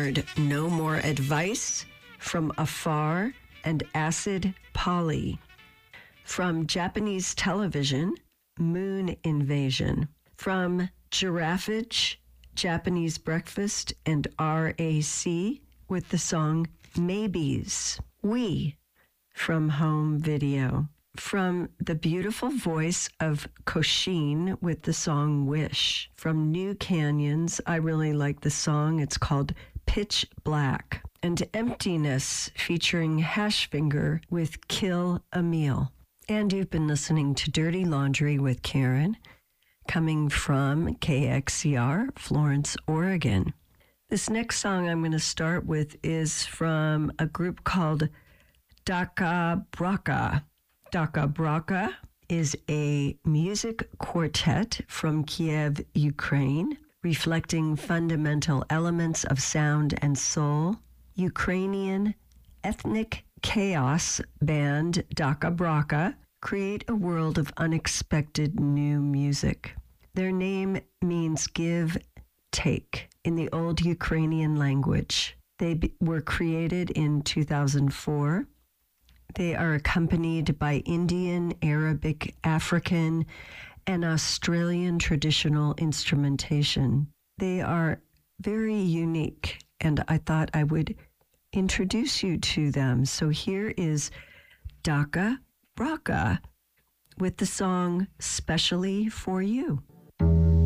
heard No More Advice from Afar and Acid Polly. From Japanese television, Moon Invasion. From Giraffage, Japanese Breakfast, and RAC with the song Maybes. We from Home Video. From the beautiful voice of Koshin with the song Wish. From New Canyons, I really like the song. It's called Pitch Black. And Emptiness featuring Hashfinger with Kill a Meal. And you've been listening to Dirty Laundry with Karen, coming from KXCR, Florence, Oregon. This next song I'm going to start with is from a group called Daka Braka. Daka Braka is a music quartet from Kiev, Ukraine, reflecting fundamental elements of sound and soul. Ukrainian ethnic chaos band Daka Braka create a world of unexpected new music. Their name means give, take in the old Ukrainian language. They were created in 2004. They are accompanied by Indian, Arabic, African, and Australian traditional instrumentation. They are very unique, and I thought I would introduce you to them. So here is Daka Braka with the song Specially for You.